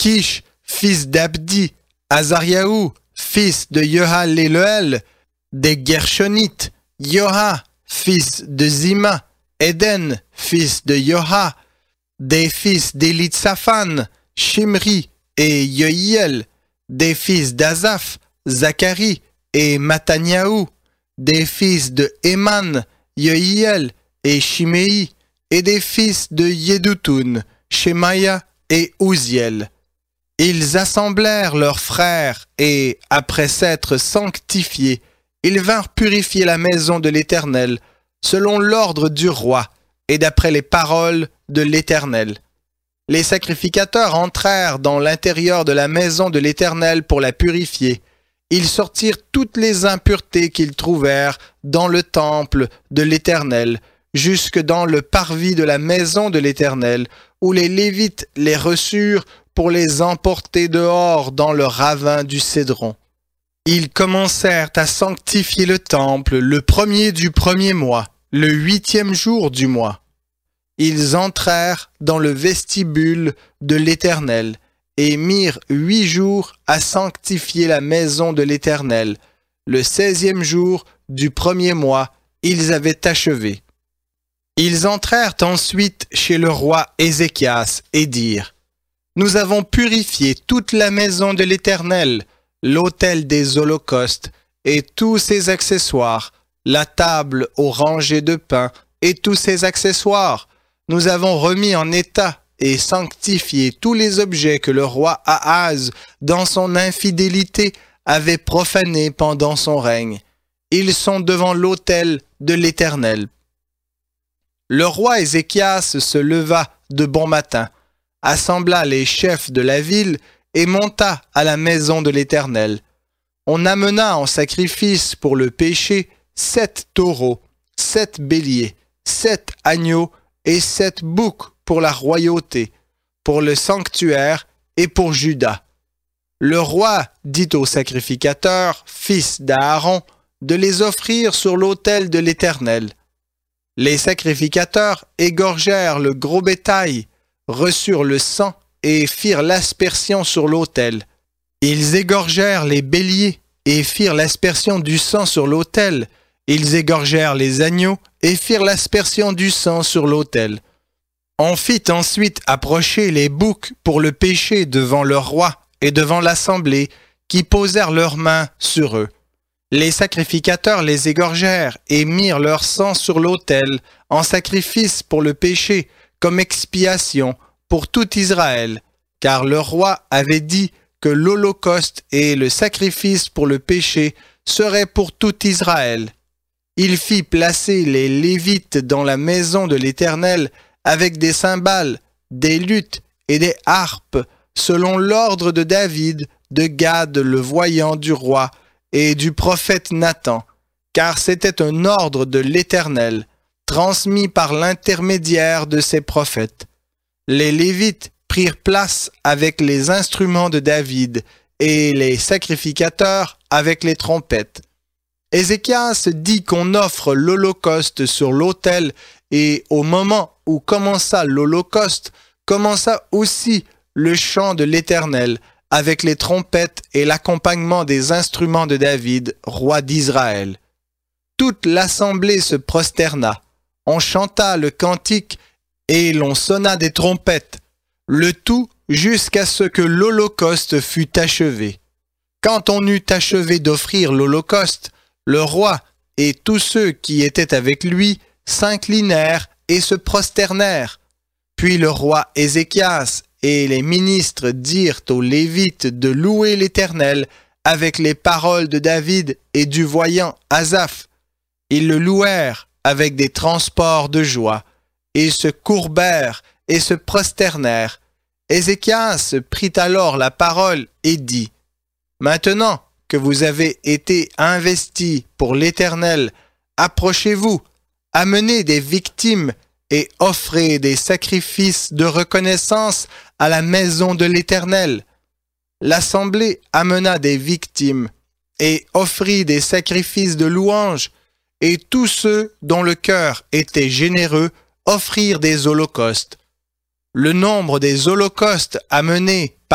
Kish, fils d'Abdi, Azariahu, fils de Yehaleleel, des Gershonites, Yoha, fils de Zima, Éden, fils de Yoha, des fils d'Élitsaphan, Shimri et Yohiel, des fils d'Azaph, Zacharie et Mattaniahu, des fils de Éman, Yohiel et Shimei, et des fils de Yédoutoun, Shemaïa et Ouziel. Ils assemblèrent leurs frères et, après s'être sanctifiés, ils vinrent purifier la maison de l'Éternel, selon l'ordre du roi et d'après les paroles de l'Éternel. Les sacrificateurs entrèrent dans l'intérieur de la maison de l'Éternel pour la purifier. Ils sortirent toutes les impuretés qu'ils trouvèrent dans le temple de l'Éternel, jusque dans le parvis de la maison de l'Éternel, où les Lévites les reçurent pour les emporter dehors dans le ravin du Cédron. Ils commencèrent à sanctifier le temple le 1er du 1er mois, le 8e jour du mois. Ils entrèrent dans le vestibule de l'Éternel et mirent 8 jours à sanctifier la maison de l'Éternel. Le 16e jour du 1er mois, ils avaient achevé. Ils entrèrent ensuite chez le roi Ézéchias et dirent: « Nous avons purifié toute la maison de l'Éternel, l'autel des holocaustes et tous ses accessoires, la table aux rangées de pain et tous ses accessoires. Nous avons remis en état et sanctifié tous les objets que le roi Ahaz, dans son infidélité, avait profanés pendant son règne. Ils sont devant l'autel de l'Éternel. » Le roi Ézéchias se leva de bon matin, assembla les chefs de la ville et monta à la maison de l'Éternel. On amena en sacrifice pour le péché 7 taureaux, 7 béliers, 7 agneaux et 7 boucs pour la royauté, pour le sanctuaire et pour Juda. Le roi dit aux sacrificateurs, fils d'Aaron, de les offrir sur l'autel de l'Éternel. Les sacrificateurs égorgèrent le gros bétail, reçurent le sang et firent l'aspersion sur l'autel. Ils égorgèrent les béliers et firent l'aspersion du sang sur l'autel. Ils égorgèrent les agneaux et firent l'aspersion du sang sur l'autel. On fit ensuite approcher les boucs pour le péché devant le roi et devant l'assemblée, qui posèrent leurs mains sur eux. Les sacrificateurs les égorgèrent et mirent leur sang sur l'autel en sacrifice pour le péché, comme expiation pour tout Israël, car le roi avait dit que l'holocauste et le sacrifice pour le péché seraient pour tout Israël. Il fit placer les Lévites dans la maison de l'Éternel avec des cymbales, des luths et des harpes, selon l'ordre de David, de Gad le voyant du roi, et du prophète Nathan, car c'était un ordre de l'Éternel, transmis par l'intermédiaire de ses prophètes. Les Lévites prirent place avec les instruments de David, et les sacrificateurs avec les trompettes. Ézéchias dit qu'on offre l'holocauste sur l'autel, et au moment où commença l'holocauste, commença aussi le chant de l'Éternel, avec les trompettes et l'accompagnement des instruments de David, roi d'Israël. Toute l'assemblée se prosterna, on chanta le cantique et l'on sonna des trompettes, le tout jusqu'à ce que l'holocauste fût achevé. Quand on eut achevé d'offrir l'holocauste, le roi et tous ceux qui étaient avec lui s'inclinèrent et se prosternèrent. Puis le roi Ézéchias et les ministres dirent aux Lévites de louer l'Éternel avec les paroles de David et du voyant Asaph. Ils le louèrent avec des transports de joie, et se courbèrent et se prosternèrent. Ézéchias prit alors la parole et dit: « Maintenant que vous avez été investis pour l'Éternel, approchez-vous, amenez des victimes et offrez des sacrifices de reconnaissance à la maison de l'Éternel. » L'assemblée amena des victimes et offrit des sacrifices de louange, et tous ceux dont le cœur était généreux offrirent des holocaustes. Le nombre des holocaustes amenés